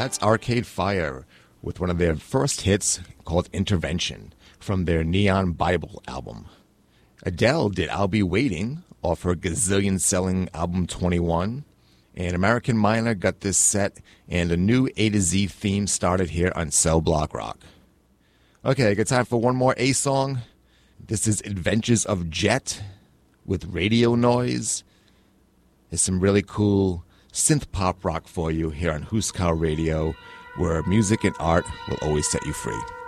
That's Arcade Fire with one of their first hits called Intervention from their Neon Bible album. Adele did I'll Be Waiting off her gazillion-selling album 21. And American Miner got this set, and a new A to Z theme started here on Cell Block Rock. Okay, good time for one more A song. This is Adventures of Jet with Radio Noise. There's some really cool synth pop rock for you here on Huskar Radio, where music and art will always set you free.